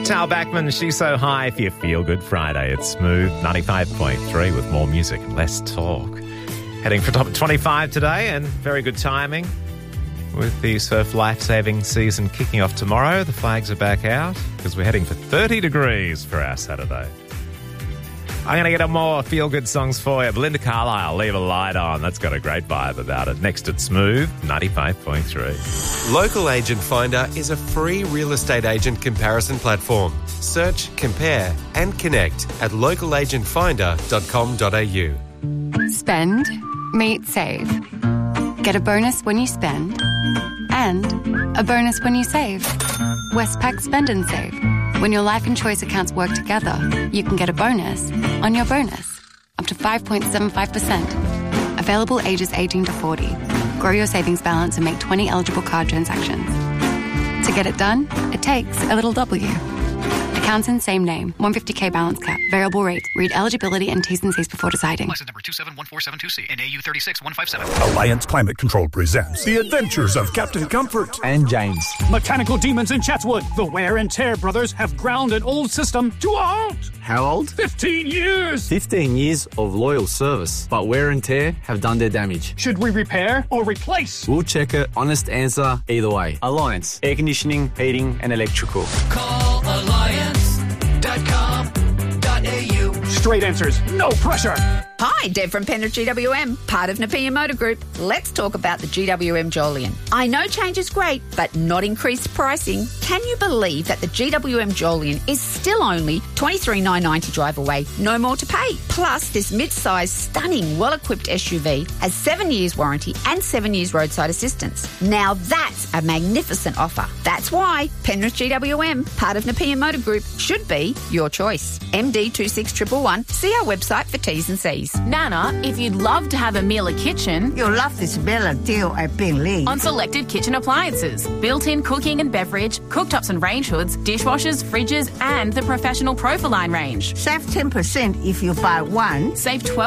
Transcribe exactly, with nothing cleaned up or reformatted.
Tal Bachman, She's So High for your Feel Good Friday. It's Smooth ninety-five point three with more music and less talk. Heading for top twenty-five today, and very good timing with the surf life-saving season kicking off tomorrow. The flags are back out because we're heading for thirty degrees for our Saturday. I'm going to get a more feel-good songs for you. Belinda Carlisle, Leave a Light On. That's got a great vibe about it. Next at Smooth ninety-five point three. Local Agent Finder is a free real estate agent comparison platform. Search, compare and connect at local agent finder dot com dot a u. Spend, meet, save. Get a bonus when you spend and a bonus when you save. Westpac Spend and Save. When your life and choice accounts work together, you can get a bonus on your bonus, up to five point seven five percent. Available ages eighteen to forty. Grow your savings balance and make twenty eligible card transactions. To get it done, it takes a little W. Accounts in same name. one hundred fifty thousand balance cap. Variable rate. Read eligibility and T's and C's before deciding. License number two seven one four seven two C and A U three six one five seven. Alliance Climate Control presents The Adventures of Captain Comfort and James. Mechanical demons in Chatswood. The Wear and Tear brothers have ground an old system to a halt. How old? Fifteen years. Fifteen years of loyal service, but Wear and Tear have done their damage. Should we repair or replace? We'll check it. Honest answer either way. Alliance. Air conditioning, heating and electrical. Call alliance dot com dot a u. Straight answers. No pressure. Hi, Deb from Penrith G W M, part of Nepean Motor Group. Let's talk about the G W M Jolyon. I know change is great, but not increased pricing. Can you believe that the G W M Jolyon is still only twenty-three thousand nine hundred ninety drive away, no more to pay? Plus, this mid-sized, stunning, well-equipped S U V has seven years warranty and seven years roadside assistance. Now that's a magnificent offer. That's why Penrith G W M, part of Nepean Motor Group, should be your choice. M D two six one one one. See our website for T's and C's. Nana, if you'd love to have a Miele kitchen, you'll love this better deal at Bingley. On selected kitchen appliances, built-in cooking and beverage, cooktops and range hoods, dishwashers, fridges, and the professional Profiline range. Save ten percent if you buy one. Save twelve